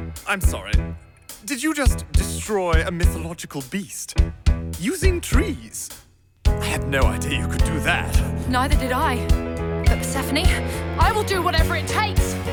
I'm sorry. Did you just destroy a mythological beast? Using trees? I had no idea you could do that. Neither did I. But Persephone, I will do whatever it takes.